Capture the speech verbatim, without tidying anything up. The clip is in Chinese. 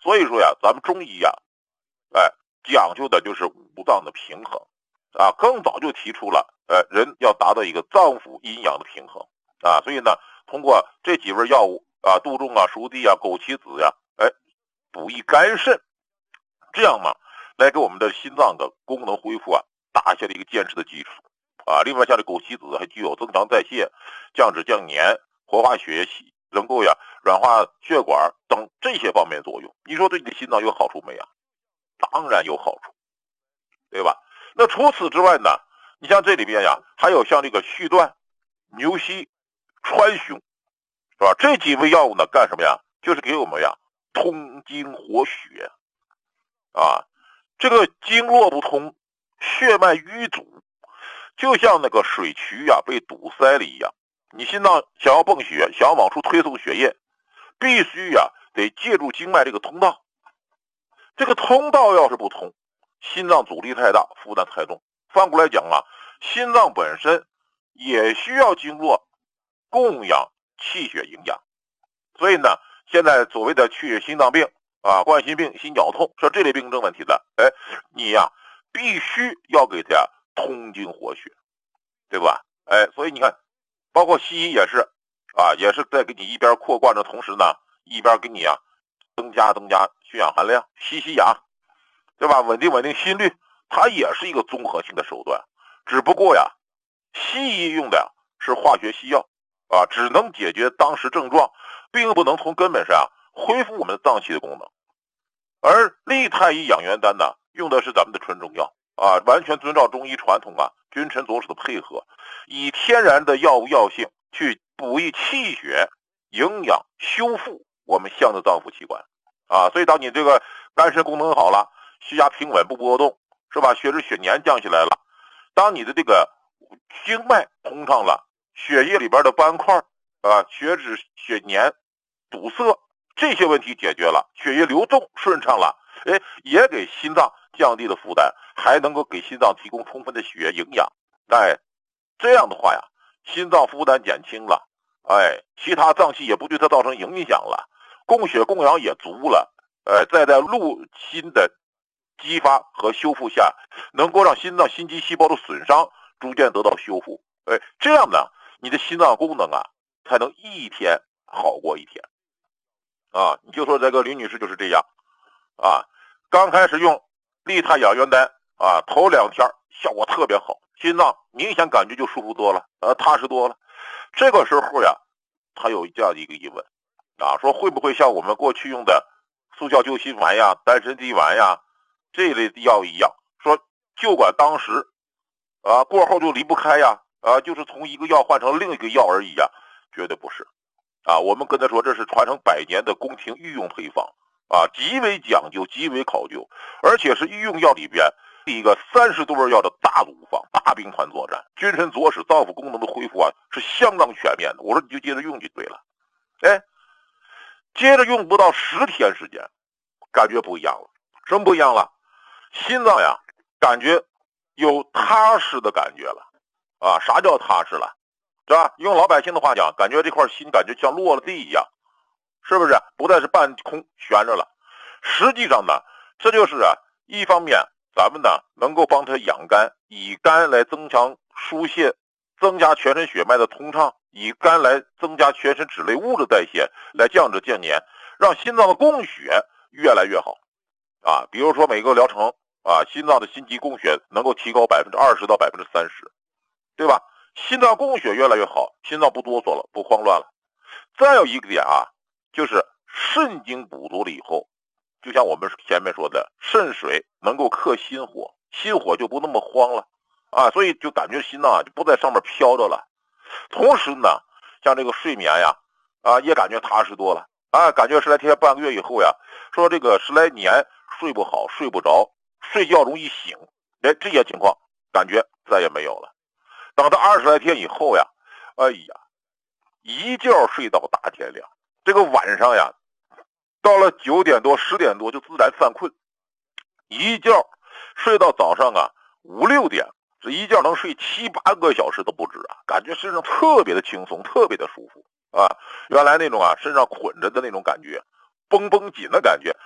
所以说呀，咱们中医呀，哎，讲究的就是五脏的平衡啊，更早就提出了，呃，人要达到一个脏腑阴阳的平衡啊，所以呢，通过这几味药物啊，杜仲啊、熟地啊、枸杞子呀，哎，补益肝肾，这样嘛，来给我们的心脏的功能恢复啊，打下了一个坚实的基础啊。另外，像这枸杞子还具有增强代谢、降脂降粘、活化血液，能够呀软化血管等这些方面作用。你说对你的心脏有好处没啊？当然有好处，对吧？那除此之外呢，你像这里边呀，还有像这个续断、牛膝、川芎，是吧？这几味药物呢，干什么呀？就是给我们呀通经活血啊。这个经络不通，血脉淤阻，就像那个水渠呀被堵塞了一样。你心脏想要泵血，想要往出推送血液，必须呀得借助经脉这个通道。这个通道要是不通，心脏阻力太大，负担太重。反过来讲啊，心脏本身也需要经络供养气血营养。所以呢，现在所谓的去心脏病啊、冠心病、心绞痛，说这类病症问题的，哎，你呀必须要给它通经活血，对吧？哎，所以你看，包括西医也是啊，也是在给你一边扩灌的同时呢，一边给你啊增加增加血氧含量，吸吸氧，对吧？稳定稳定心率，它也是一个综合性的手段。只不过呀，西医用的呀是化学西药啊，只能解决当时症状，并不能从根本上恢复我们的脏器的功能。而利太医养元丹呢，用的是咱们的纯中药啊，完全遵照中医传统啊，君臣佐使的配合，以天然的药物药性去补益气血、营养、修复我们相的脏腑器官啊。所以当你这个肝肾功能好了，血压平稳不波动，是吧？血脂血粘降下来了，当你的这个经脉通畅了，血液里边的斑块啊、血脂血粘堵塞这些问题解决了，血液流动顺畅了，哎，也给心脏降低了负担，还能够给心脏提供充分的血液营养。哎，这样的话呀，心脏负担减轻了，哎，其他脏器也不对它造成影响了，供血供氧也足了，哎，再在路心的激发和修复下，能够让心脏心肌细胞的损伤逐渐得到修复。哎，这样呢，你的心脏功能啊，才能一天好过一天。啊，你就说这个李女士就是这样啊，刚开始用利他养元丹啊，头两天效果特别好，心脏明显感觉就舒服多了，呃，踏实多了。这个时候呀，她有这样的一个疑问啊，说会不会像我们过去用的速效救心丸呀、丹参地丸呀这类药一样，说就管当时啊过后就离不开呀，啊，就是从一个药换成另一个药而已呀，绝对不是。啊，我们跟他说这是传承百年的宫廷御用配方啊，极为讲究，极为考究，而且是御用药里边一个三十多味药的大组方、大兵团作战，君臣佐使，脏腑功能的恢复啊是相当全面的。我说你就接着用就对了，哎，接着用不到十天时间，感觉不一样了。什么不一样了？心脏呀，感觉有踏实的感觉了啊！啥叫踏实了？是吧？用老百姓的话讲，感觉这块心感觉像落了地一样，是不是？不再是半空悬着了。实际上呢，这就是啊，一方面咱们呢能够帮他养肝，以肝来增强疏泄，增加全身血脉的通畅，以肝来增加全身脂类物质代谢，来降脂降粘，让心脏的供血越来越好啊。比如说每个疗程啊，心脏的心肌供血能够提高百分之二十到百分之三十，对吧？心脏供血越来越好，心脏不哆嗦了，不慌乱了。再有一个点啊，就是肾经补足了以后，就像我们前面说的，肾水能够克心火，心火就不那么慌了啊，所以就感觉心脏啊就不在上面飘着了。同时呢，像这个睡眠呀，啊也感觉踏实多了啊，感觉十来天半个月以后呀，说这个十来年睡不好，睡不着，睡觉容易醒，哎，这些情况感觉再也没有了。等到二十来天以后呀，哎呀，一觉睡到大天亮，这个晚上呀，到了九点多十点多就自然犯困，一觉睡到早上啊五六点，这一觉能睡七八个小时都不止啊，感觉身上特别的轻松，特别的舒服啊。原来那种啊身上捆着的那种感觉，绷绷紧的感觉